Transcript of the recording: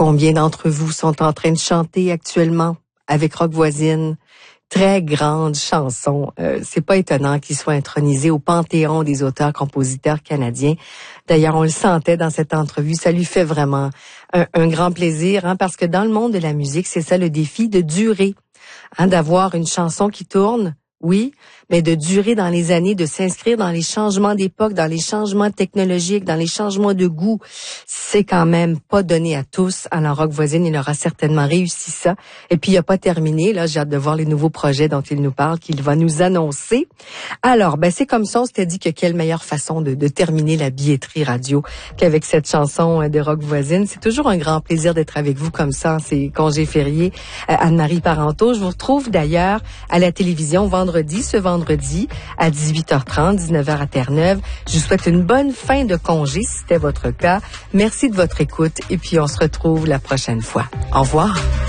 Combien d'entre vous sont en train de chanter actuellement avec Rock Voisine? Très grande chanson. C'est pas étonnant qu'il soit intronisé au panthéon des auteurs-compositeurs canadiens. D'ailleurs, on le sentait dans cette entrevue. Ça lui fait vraiment un grand plaisir, hein, parce que dans le monde de la musique, c'est ça le défi, de durer, hein, d'avoir une chanson qui tourne. Oui, mais de durer dans les années, de s'inscrire dans les changements d'époque, dans les changements technologiques, dans les changements de goût, c'est quand même pas donné à tous. Alors, Rock Voisine, il aura certainement réussi ça. Et puis, il n'a pas terminé. Là, j'ai hâte de voir les nouveaux projets dont il nous parle, qu'il va nous annoncer. Alors, c'est comme ça, on s'était dit que quelle meilleure façon de terminer la billetterie radio qu'avec cette chanson de Rock Voisine. C'est toujours un grand plaisir d'être avec vous comme ça, ces congés fériés. Anne-Marie Parenteau, je vous retrouve d'ailleurs à la télévision ce vendredi à 18h30, 19h à Terre-Neuve. Je vous souhaite une bonne fin de congé si c'était votre cas. Merci de votre écoute et puis on se retrouve la prochaine fois. Au revoir.